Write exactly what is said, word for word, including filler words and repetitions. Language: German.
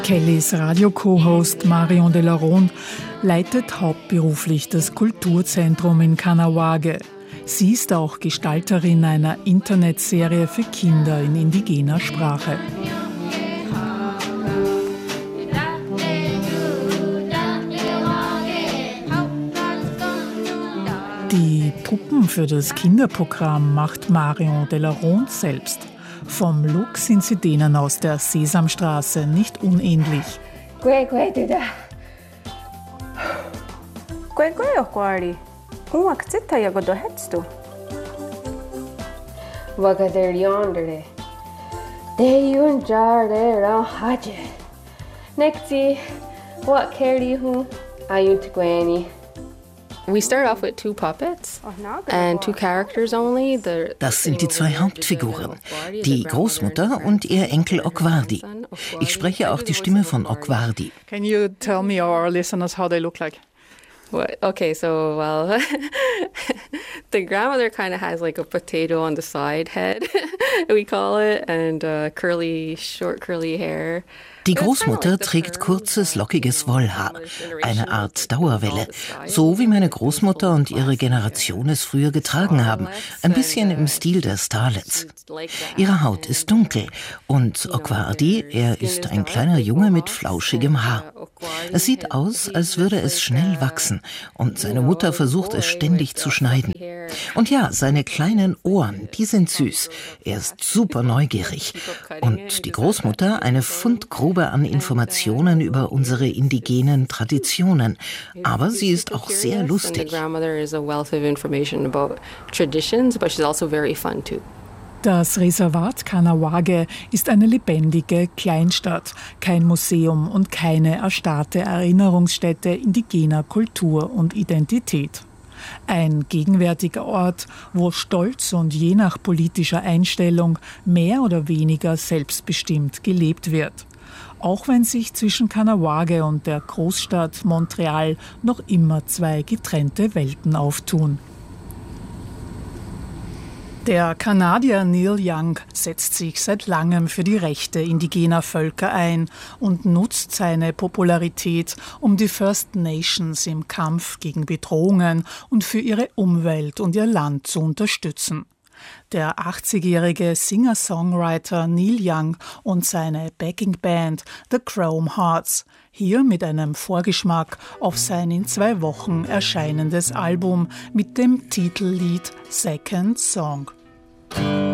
Kellys Radio-Co-Host Marion de la Ronde leitet hauptberuflich das Kulturzentrum in Kahnawake. Sie ist auch Gestalterin einer Internetserie für Kinder in indigener Sprache. Die Puppen für das Kinderprogramm macht Marion de la Ronde selbst. Vom Look sind sie denen aus der Sesamstraße nicht unähnlich. Gwe gwe dida. Gwe gwe okwari. Uma ktita ya godo hetstu. Wagader yondere. De yun jarde ra haje. Nekti what carry hu ayunt gweni. We start off with two puppets and two characters only. Das sind die zwei Hauptfiguren, die Großmutter und ihr Enkel Okwardi. Ich spreche auch die Stimme von Okwardi. Can you tell me or our listeners how they look like? What? Okay, so well, the grandmother kind of has like a potato on the side head, we call it, and uh, curly, short curly hair. Die Großmutter trägt kurzes, lockiges Wollhaar, eine Art Dauerwelle, so wie meine Großmutter und ihre Generation es früher getragen haben, ein bisschen im Stil der Starlets. Ihre Haut ist dunkel und Okwardi, er ist ein kleiner Junge mit flauschigem Haar. Es sieht aus, als würde es schnell wachsen und seine Mutter versucht es ständig zu schneiden. Und ja, seine kleinen Ohren, die sind süß. Er ist super neugierig. Und die Großmutter eine Fundgrube an Informationen über unsere indigenen Traditionen. Aber sie ist auch sehr lustig. Das Reservat Kahnawake ist eine lebendige Kleinstadt, kein Museum und keine erstarrte Erinnerungsstätte indigener Kultur und Identität. Ein gegenwärtiger Ort, wo stolz und je nach politischer Einstellung mehr oder weniger selbstbestimmt gelebt wird. Auch wenn sich zwischen Kahnawake und der Großstadt Montreal noch immer zwei getrennte Welten auftun. Der Kanadier Neil Young setzt sich seit langem für die Rechte indigener Völker ein und nutzt seine Popularität, um die First Nations im Kampf gegen Bedrohungen und für ihre Umwelt und ihr Land zu unterstützen. Der achtzigjährige Singer-Songwriter Neil Young und seine Backing-Band The Chrome Hearts, hier mit einem Vorgeschmack auf sein in zwei Wochen erscheinendes Album mit dem Titellied Second Song.